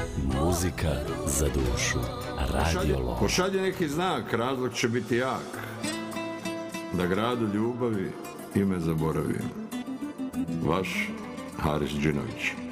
Muzika za dušu. Radio Lom. Pošalji neki znak, razlog će biti jak. Da gradu ljubavi ime zaboravim. Vaš Haris Džinović.